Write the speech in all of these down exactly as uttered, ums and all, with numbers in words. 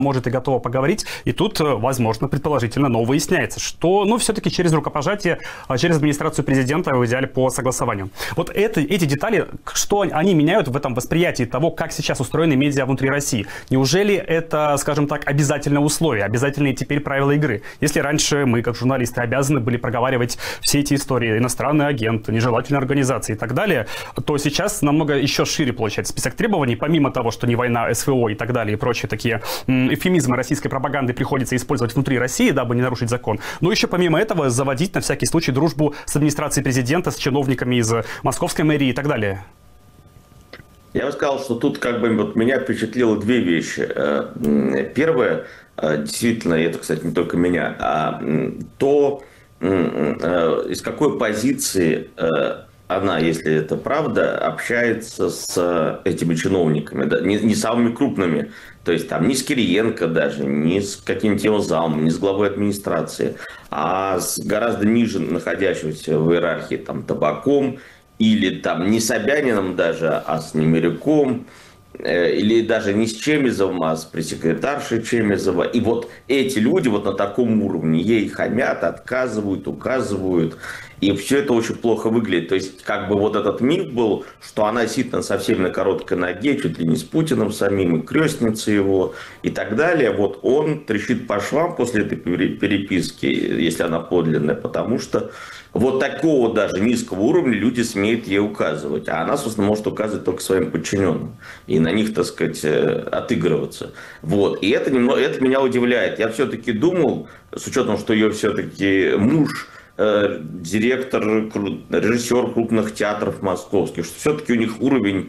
может и готова поговорить, и тут, возможно, предположительно, но выясняется, что, ну, все-таки через рукопожатие, через администрацию президента, в идеале по согласованию. Вот это, эти детали, что они меняют в этом восприятии того, как сейчас устроены медиа внутри России? Неужели это, скажем так, обязательное условие, обязательные теперь правила игры? Если раньше мы, как журналисты, обязаны были проговаривать все эти истории, иностранный агент, нежелательные организации и так далее, то сейчас намного еще шире получается список требований, помимо того, что не война, СВО и так далее, и прочие такие эвфемизмы российской пропаганды приходится использовать внутри России, дабы не нарушить закон. Но еще помимо этого заводить на всякий случай дружбу с администрацией президента, с чиновниками из московской мэрии и так далее. Я бы сказал, что тут как бы вот меня впечатлило две вещи. Первое, действительно, это, кстати, не только меня, а то, из какой позиции она, если это правда, общается с этими чиновниками, да, не, не самыми крупными, то есть там не с Кириенко даже, не с каким-нибудь его замом, не с главой администрации, а с гораздо ниже находящимся в иерархии там Табаком, или там не с Собяниным даже, а с Немиряком, э, или даже не с Чемизовым, а с пресс-секретаршей Чемизова. И вот эти люди вот на таком уровне ей хамят, отказывают, указывают. И все это очень плохо выглядит. То есть, как бы вот этот миф был, что она сидит совсем на короткой ноге, чуть ли не с Путиным самим, и крестница его, и так далее. Вот он трещит по швам после этой переписки, если она подлинная, потому что вот такого даже низкого уровня люди смеют ей указывать. А она, собственно, может указывать только своим подчиненным. И на них, так сказать, отыгрываться. Вот. И это, немного, это меня удивляет. Я все-таки думал, с учетом, что ее все-таки муж директор, режиссер крупных театров московских, что все-таки у них уровень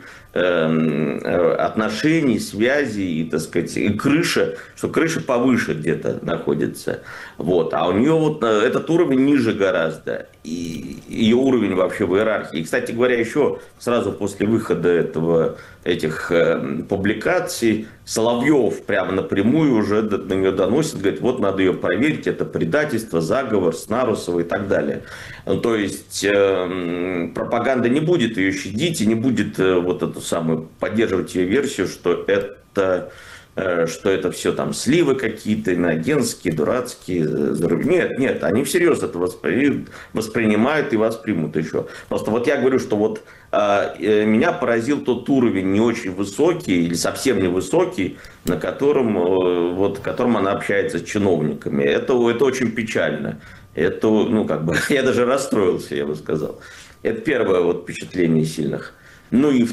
э, отношений, связей и, так сказать, и крыша, что крыша повыше где-то находится. Вот. А у нее вот этот уровень ниже гораздо. И ее уровень вообще в иерархии. И, кстати говоря, еще сразу после выхода этого, этих э, публикаций Соловьев прямо напрямую уже на нее доносит, говорит, вот надо ее проверить, это предательство, заговор, Снарусова и так далее. Ну, то есть э, пропаганда не будет ее щадить и не будет э, вот эту самую поддерживать ее версию, что это... что это все там сливы какие-то, иноагентские, дурацкие. Нет, нет, они всерьез это воспри... воспринимают и воспримут еще. Просто вот я говорю, что вот э, меня поразил тот уровень не очень высокий или совсем невысокий, на котором, э, вот, котором она общается с чиновниками. Это, это очень печально. Это, ну, как бы, я даже расстроился, я бы сказал. Это первое вот впечатление сильных. Ну и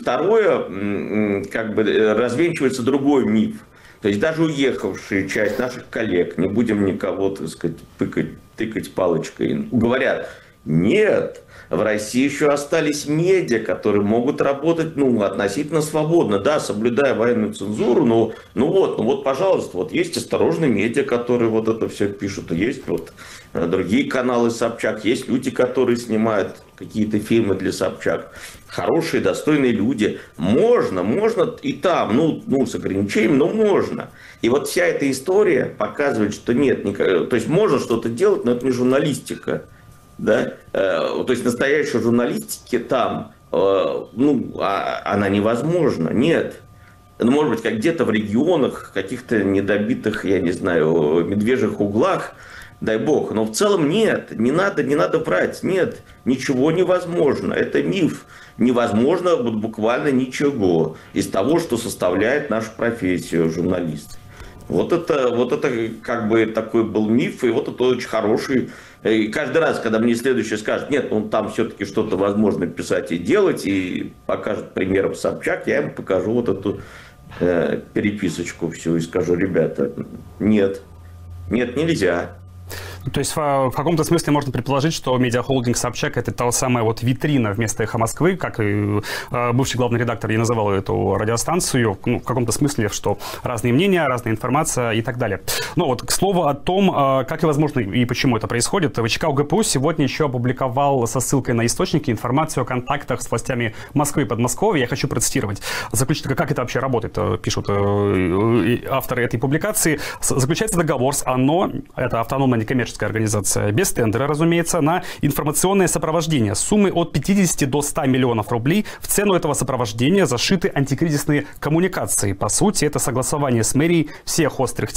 второе, как бы развенчивается другой миф. То есть даже уехавшая часть наших коллег, не будем никого, так сказать, тыкать, тыкать палочкой, говорят, нет, в России еще остались медиа, которые могут работать, ну, относительно свободно, да, соблюдая военную цензуру, но, ну вот, ну вот, пожалуйста, вот есть осторожные медиа, которые вот это все пишут, есть вот другие каналы Собчак, есть люди, которые снимают какие-то фильмы для Собчак, хорошие, достойные люди, можно, можно и там, ну, ну с ограничением, но можно. И вот вся эта история показывает, что нет, никак... то есть можно что-то делать, но это не журналистика. Да? То есть настоящей журналистики там, ну, она невозможна, нет. Ну, может быть, как где-то в регионах, каких-то недобитых, я не знаю, медвежьих углах, дай бог, но в целом нет, не надо, не надо врать, нет, ничего невозможно, это миф. Невозможно вот буквально ничего из того, что составляет нашу профессию журналиста. Вот это, вот это как бы такой был миф, и вот это очень хороший. И каждый раз, когда мне следующий скажет, нет, ну там все-таки что-то возможно писать и делать, и покажет примером Собчак, я ему покажу вот эту э, переписочку всю и скажу, ребята, нет, нет, нельзя. То есть в каком-то смысле можно предположить, что медиахолдинг Собчак — это та самая вот витрина вместо «Эхо Москвы», как и бывший главный редактор, я называл эту радиостанцию, ну, в каком-то смысле, что разные мнения, разная информация и так далее. Но вот к слову о том, как и возможно и почему это происходит, ВЧК УГПУ сегодня еще опубликовал со ссылкой на источники информацию о контактах с властями Москвы и Подмосковья. Я хочу процитировать. Заключительно, как это вообще работает, пишут авторы этой публикации. Заключается договор с ОНО, это автономная некоммерческая организация, без тендера, разумеется, на информационное сопровождение суммы от пятидесяти до ста миллионов рублей. В цену этого сопровождения зашиты антикризисные коммуникации. По сути, это согласование с мэрией всех острых тем,